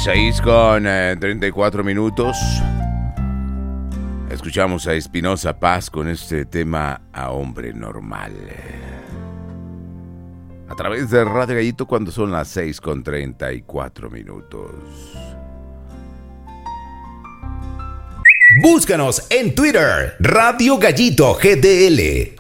6:34. Escuchamos a Espinosa Paz con este tema A Hombre Normal. A través de Radio Gallito cuando son las 6:34. Búscanos en Twitter, Radio Gallito GDL.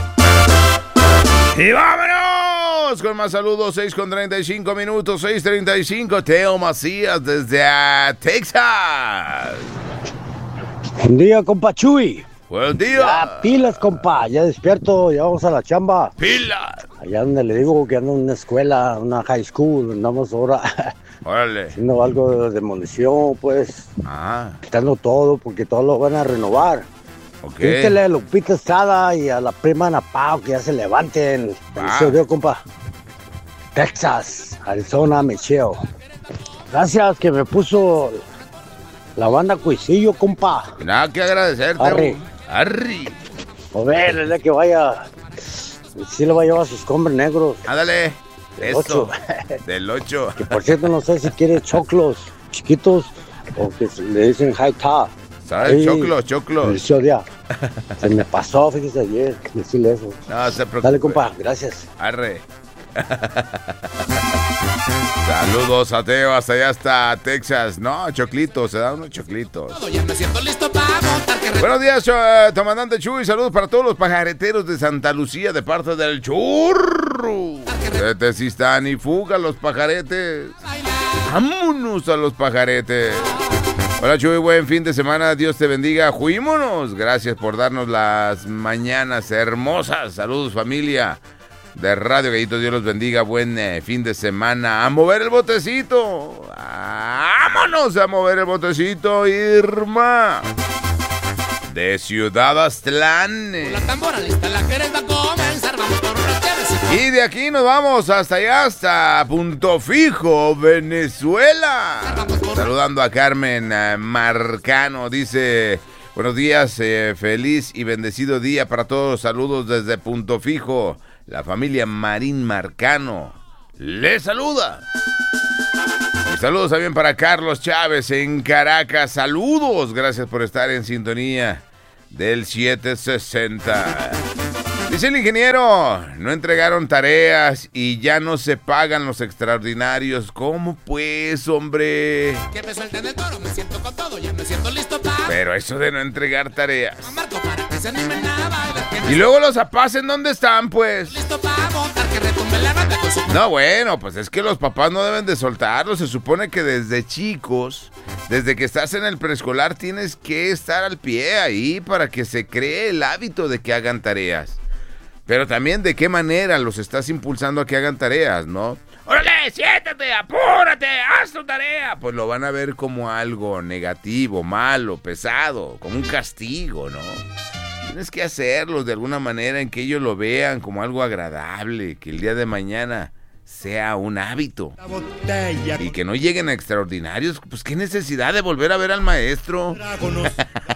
¡Y vámonos! Con más saludos, 6:35, 6:35. Teo Macías desde Texas. Buen día, compa Chuy. Buen día. Ya pilas, compa, ya despierto, ya vamos a la chamba. ¡Pilas! Allá donde le digo que ando en una escuela, una high school, andamos ahora Órale. haciendo algo de demolición, pues, Ah, quitando todo, porque todo lo van a renovar. ok. Píntele a Lupita Estrada y a la prima Ana Pao que ya se levanten. Va. Se dio, compa. Texas, Arizona, Michelle. Gracias que me puso la banda Cuisillo, compa. Nada que agradecerte. Arre. Arri. A ver, el día que vaya, sí le va a llevar sus Converse negros. Ándale. Del Eso. 8. Del 8. Que por cierto, no sé si quiere choclos chiquitos o que le dicen high top. ¿Sabes? Sí. Choclos. Delicioso, ya. Se me pasó, fíjese ayer, decirle eso. No se preocupe. Dale, compa, gracias. Arre. Saludos a Teo, hasta allá hasta Texas. No, choclitos, se dan unos choclitos. Buenos días, comandante Chuy. Saludos para todos los pajareteros de Santa Lucía de parte del Churro. Vete si están y fuga los pajaretes. Vámonos a los pajaretes. Hola Chuy, buen fin de semana, Dios te bendiga. Juímonos, gracias por darnos las mañanas hermosas. Saludos familia de Radio Gallito, Dios los bendiga, buen fin de semana. A mover el botecito, vámonos a mover el botecito, Irma. De Ciudad Aztlán. La tambora lista, la Jerez va a comenzar, vamos por unas llaves. Y de aquí nos vamos hasta allá, hasta Punto Fijo, Venezuela. Saludando a Carmen Marcano, dice: buenos días, feliz y bendecido día para todos. Saludos desde Punto Fijo. La familia Marín Marcano le saluda. Y saludos también para Carlos Chávez en Caracas. Saludos, gracias por estar en sintonía del 760. Dice el ingeniero, no entregaron tareas y ya no se pagan los extraordinarios. ¿Cómo pues, hombre? Que me suelten el toro, me siento con todo, ya me siento listo para... Pero eso de no entregar tareas. Marco para que se animen a bailar. Que me Y luego los papás, ¿en dónde están, pues? listo para montar, que retumbe la rata con su... No, bueno, pues es que los papás no deben de soltarlos. Se supone que desde chicos, desde que estás en el preescolar, tienes que estar al pie ahí para que se cree el hábito de que hagan tareas. Pero también de qué manera los estás impulsando a que hagan tareas, ¿no? ¡Órale, siéntate, apúrate, haz tu tarea! Pues lo van a ver como algo negativo, malo, pesado, como un castigo, ¿no? Tienes que hacerlo de alguna manera en que ellos lo vean como algo agradable, que el día de mañana sea un hábito. Y que no lleguen a extraordinarios, pues qué necesidad de volver a ver al maestro.